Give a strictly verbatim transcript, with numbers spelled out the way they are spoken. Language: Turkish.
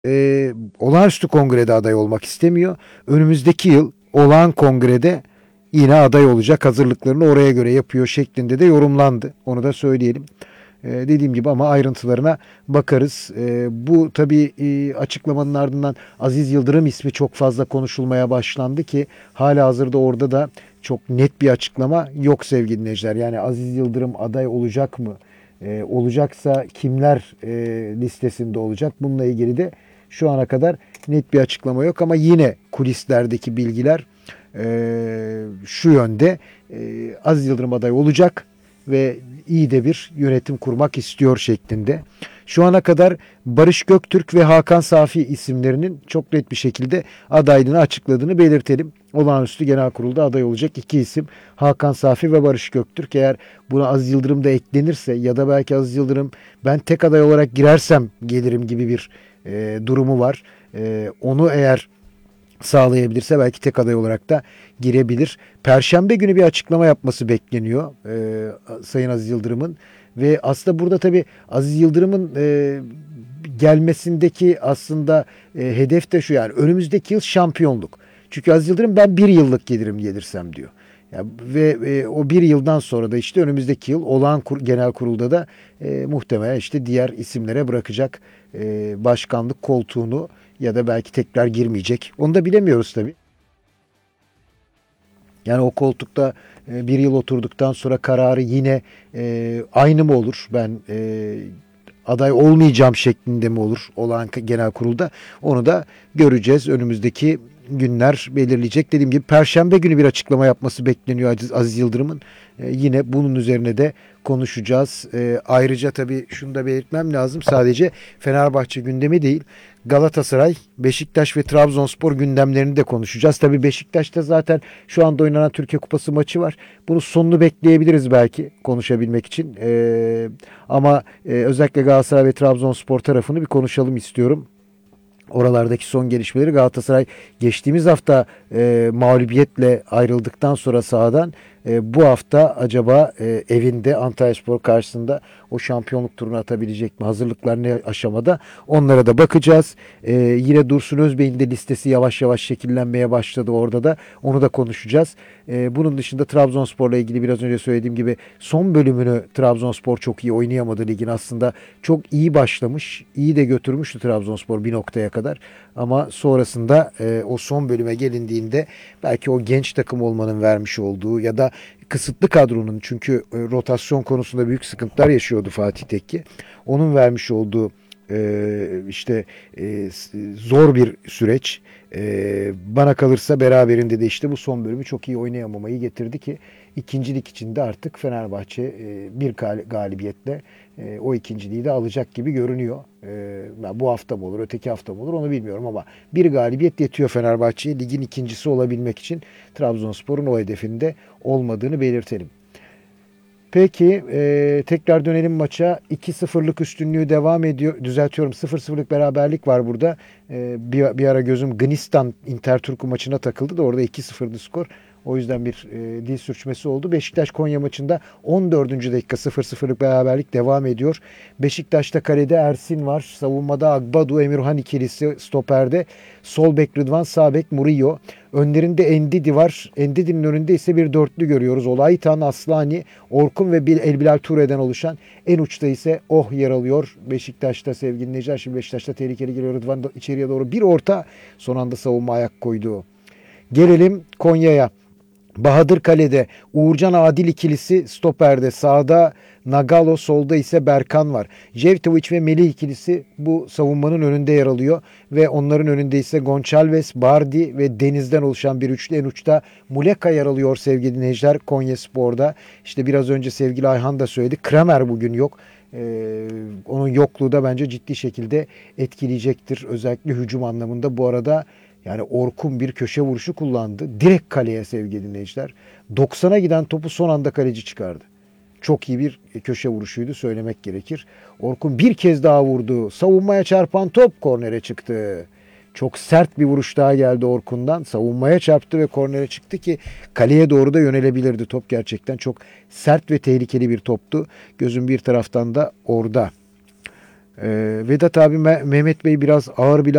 e, olağanüstü kongrede aday olmak istemiyor. Önümüzdeki yıl olağan kongrede yine aday olacak. Hazırlıklarını oraya göre yapıyor şeklinde de yorumlandı. Onu da söyleyelim. E, dediğim gibi ama ayrıntılarına bakarız. E, bu tabii e, açıklamanın ardından Aziz Yıldırım ismi çok fazla konuşulmaya başlandı ki hala hazırda orada da çok net bir açıklama yok sevgili dinleyiciler. Yani Aziz Yıldırım aday olacak mı? E, olacaksa kimler e, listesinde olacak? Bununla ilgili de şu ana kadar net bir açıklama yok ama yine kulislerdeki bilgiler e, şu yönde. E, Aziz Yıldırım aday olacak ve iyi de bir yönetim kurmak istiyor şeklinde. Şu ana kadar Barış Göktürk ve Hakan Safi isimlerinin çok net bir şekilde adaylığını açıkladığını belirtelim. Olağanüstü Genel Kurul'da aday olacak iki isim Hakan Safi ve Barış Göktürk. Eğer buna Aziz Yıldırım da eklenirse ya da belki Aziz Yıldırım ben tek aday olarak girersem gelirim gibi bir e, durumu var. E, onu eğer sağlayabilirse belki tek aday olarak da girebilir. Perşembe günü bir açıklama yapması bekleniyor e, Sayın Aziz Yıldırım'ın. Ve aslında burada tabii Aziz Yıldırım'ın e, gelmesindeki aslında e, hedef de şu, yani önümüzdeki yıl şampiyonluk. Çünkü Aziz Yıldırım ben bir yıllık gelirim gelirsem diyor. Ya, ve e, o bir yıldan sonra da işte önümüzdeki yıl olağan kur, genel kurulda da e, muhtemelen işte diğer isimlere bırakacak e, başkanlık koltuğunu ya da belki tekrar girmeyecek. Onu da bilemiyoruz tabii. Yani o koltukta e, bir yıl oturduktan sonra kararı yine e, aynı mı olur? Ben e, aday olmayacağım şeklinde mi olur olağan genel kurulda? Onu da göreceğiz. Önümüzdeki günler belirleyecek. Dediğim gibi Perşembe günü bir açıklama yapması bekleniyor Aziz, Aziz Yıldırım'ın. E, yine bunun üzerine de konuşacağız. E, ayrıca tabii şunu da belirtmem lazım. Sadece Fenerbahçe gündemi değil. Galatasaray, Beşiktaş ve Trabzonspor gündemlerini de konuşacağız. Tabii Beşiktaş'ta zaten şu anda oynanan Türkiye Kupası maçı var. Bunun sonunu bekleyebiliriz belki konuşabilmek için. Ee, ama e, özellikle Galatasaray ve Trabzonspor tarafını bir konuşalım istiyorum. Oralardaki son gelişmeleri Galatasaray geçtiğimiz hafta e, mağlubiyetle ayrıldıktan sonra sahadan e, bu hafta acaba e, evinde Antalyaspor karşısında o şampiyonluk turunu atabilecek mi? Hazırlıklar ne aşamada? Onlara da bakacağız. E, yine Dursun Özbey'in de listesi yavaş yavaş şekillenmeye başladı orada da. Onu da konuşacağız. E, bunun dışında Trabzonspor'la ilgili biraz önce söylediğim gibi son bölümünü Trabzonspor çok iyi oynayamadı ligin. Aslında çok iyi başlamış, iyi de götürmüştü Trabzonspor bir noktaya kadar. Ama sonrasında e, o son bölüme gelindiğinde belki o genç takım olmanın vermiş olduğu ya da kısıtlı kadronun, çünkü e, rotasyon konusunda büyük sıkıntılar yaşıyordu Fatih Tekke. Onun vermiş olduğu e, işte e, zor bir süreç. E, bana kalırsa beraberinde de işte bu son bölümü çok iyi oynayamamayı getirdi ki ikincilik içinde artık Fenerbahçe e, bir galibiyetle e, o ikinciliği de alacak gibi görünüyor. E, bu hafta mı olur, öteki hafta mı olur onu bilmiyorum ama bir galibiyet yetiyor Fenerbahçe'ye ligin ikincisi olabilmek için. Trabzonspor'un o hedefinde olmadığını belirtelim. Peki e, tekrar dönelim maça. iki sıfırlık üstünlüğü devam ediyor. Düzeltiyorum, sıfır sıfırlık beraberlik var burada. E, bir, bir ara gözüm Gnistan Interturku maçına takıldı da orada iki sıfırdı skor. O yüzden bir e, dil sürçmesi oldu. Beşiktaş Konya maçında on dördüncü dakika sıfır sıfırlık beraberlik devam ediyor. Beşiktaş'ta kalede Ersin var. Savunmada Agbadu, Emirhan ikilisi stoperde. Sol bek Rıdvan, sağ bek Murillo. Önlerinde Endidi var. Endidi'nin önünde ise bir dörtlü görüyoruz. Olaytan, Aslani, Orkun ve Elbilal Ture'den oluşan, en uçta ise Oh yer alıyor. Beşiktaş'ta sevgili dinleyiciler, şimdi Beşiktaş'ta tehlikeli geliyor. Rıdvan içeriye doğru bir orta, son anda savunma ayak koydu. Gelelim Konya'ya. Bahadır kalede, Uğurcan Adil ikilisi stoperde, sağda Nagalo, solda ise Berkan var. Jevtovic ve Melih ikilisi bu savunmanın önünde yer alıyor ve onların önünde ise Gonçalves, Bardi ve Deniz'den oluşan bir üçlü, en uçta Muleka yer alıyor sevgili dinleyiciler Konyaspor'da. İşte biraz önce sevgili Ayhan da söyledi, Kramer bugün yok. Ee, onun yokluğu da bence ciddi şekilde etkileyecektir. Özellikle hücum anlamında. Bu arada yani Orkun bir köşe vuruşu kullandı. Direkt kaleye sevgili dinleyiciler. doksana giden topu son anda kaleci çıkardı. Çok iyi bir köşe vuruşuydu söylemek gerekir. Orkun bir kez daha vurdu. Savunmaya çarpan top kornere çıktı. Çok sert bir vuruş daha geldi Orkun'dan. Savunmaya çarptı ve kornere çıktı ki kaleye doğru da yönelebilirdi. Top gerçekten çok sert ve tehlikeli bir toptu. Gözün bir taraftan da orada. Ee, Vedat abi, Me- Mehmet Bey biraz ağır bir